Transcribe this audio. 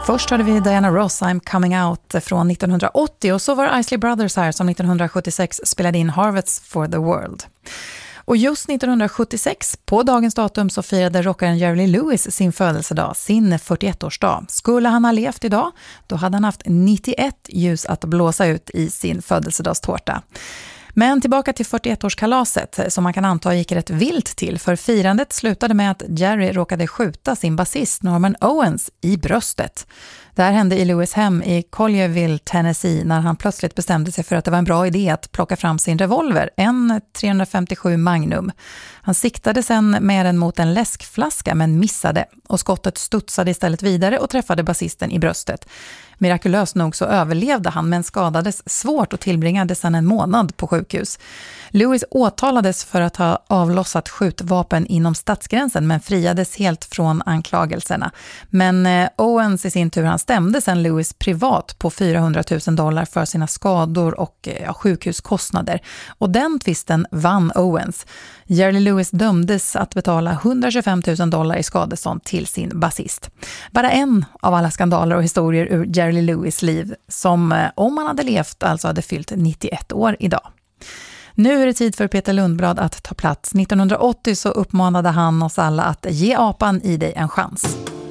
Först hörde vi Diana Ross, I'm Coming Out från 1980 och så var Isley Brothers här som 1976 spelade in Harvests for the World. Och just 1976, på dagens datum, så firade rockaren Jerry Lee Lewis sin födelsedag, sin 41-årsdag. Skulle han ha levt idag, då hade han haft 91 ljus att blåsa ut i sin födelsedagstårta. Men tillbaka till 41-årskalaset som man kan anta gick rätt vilt till, för firandet slutade med att Jerry råkade skjuta sin basist Norman Owens i bröstet. Det här hände i Lewis hem i Collierville, Tennessee, när han plötsligt bestämde sig för att det var en bra idé att plocka fram sin revolver, en 357 Magnum. Han siktade sen med den mot en läskflaska men missade, och skottet studsade istället vidare och träffade basisten i bröstet. Mirakulöst nog så överlevde han, men skadades svårt och tillbringade sedan en månad på sjukhus. Lewis åtalades för att ha avlossat skjutvapen inom stadsgränsen, men friades helt från anklagelserna. Men Owens i sin tur, han stämde sedan Lewis privat på $400,000 för sina skador och sjukhuskostnader. Och den tvisten vann Owens. Jerry Lewis dömdes att betala $125,000 i skadestånd till sin basist. Bara en av alla skandaler och historier ur Jerry Lewis liv som, om han hade levt, alltså hade fyllt 91 år idag. Nu är det tid för Peter Lundblad att ta plats. 1980 så uppmanade han oss alla att ge apan i dig en chans.